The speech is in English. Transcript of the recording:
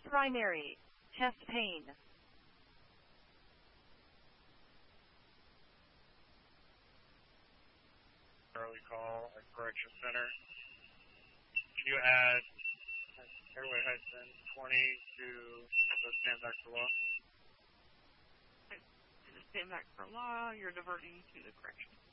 primary, chest pain. Early call at Correction Center. Can you add airway Hudson 20 to the stand back for law? To the stand back for law, you're diverting to the correction.